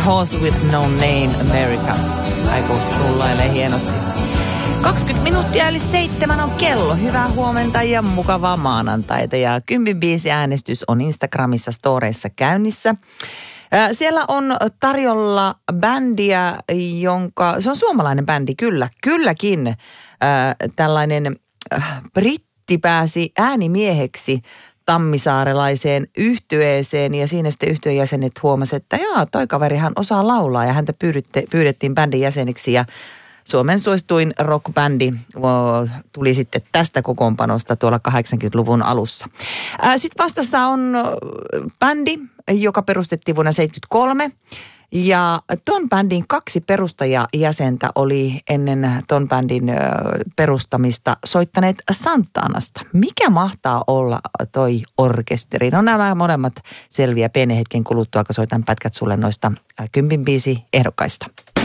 Horse with No Name America. Aiku rullailee hienosti. 20 minuuttia eli 7 on kello. Hyvää huomenta ja mukavaa maanantaita. Ja Kympin biisi äänestys on Instagramissa storeissa käynnissä. Siellä on tarjolla bändiä, se on suomalainen bändi, kylläkin. Tällainen britti pääsi äänimieheksi tammisaarelaiseen yhtyeeseen ja siinä sitten yhtyeen jäsenet huomasivat, että toi kaverihan osaa laulaa ja häntä pyydettiin bändin jäseneksi ja Suomen suosituin rockbändi tuli sitten tästä kokoonpanosta tuolla 80-luvun alussa. Sitten vastassa on bändi, joka perustettiin vuonna 1973. Ja ton bändin 2 perustajajäsentä oli ennen ton bändin perustamista soittaneet Santanasta. Mikä mahtaa olla toi orkesteri? No nämä molemmat selviä pienen hetken kuluttua, kun soitan pätkät sulle noista Kympin biisi ehdokkaista.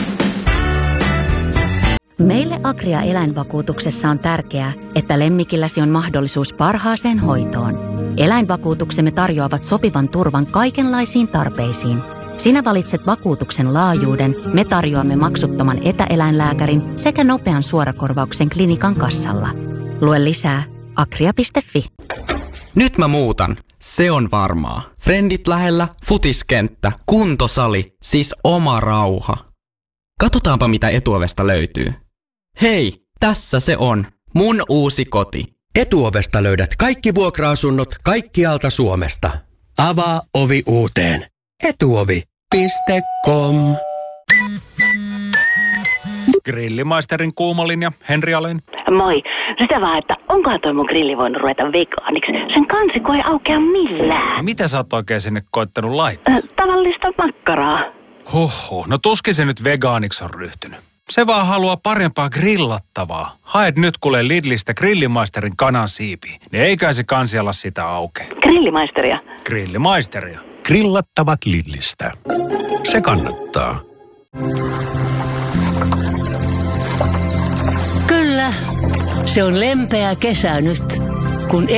Meille Agria eläinvakuutuksessa on tärkeää, että lemmikilläsi on mahdollisuus parhaaseen hoitoon. Eläinvakuutuksemme tarjoavat sopivan turvan kaikenlaisiin tarpeisiin. Sinä valitset vakuutuksen laajuuden, me tarjoamme maksuttoman etäeläinlääkärin sekä nopean suorakorvauksen klinikan kassalla. Lue lisää agria.fi. Nyt mä muutan. Se on varmaa. Frendit lähellä, futiskenttä, kuntosali, siis oma rauha. Katsotaanpa mitä Etuovesta löytyy. Hei, tässä se on. Mun uusi koti. Etuovesta löydät kaikki vuokra-asunnot kaikkialta Suomesta. Avaa ovi uuteen. Etuovi.com. Grillimaisterin kuumalinja, Henri Alén. Moi. Sitä vaan, että onkohan toi mun grilli voinut ruveta vegaaniksi? Sen kansiko ei aukea millään. Mitä sä oot oikein sinne koittanut laittaa? Tavallista makkaraa. Huhhuh, no tuskin se nyt vegaaniksi on ryhtynyt. Se vaan haluaa parempaa grillattavaa. Haet nyt kuule Lidlistä Grillimaisterin kanansiipiä. Ne eikä se kansi ala sitä aukeaa. Grillimaisteria. Grillimaisteria. Grillattavat Lidlistä. Se kannattaa. Kyllä, se on lempeä kesä nyt, kun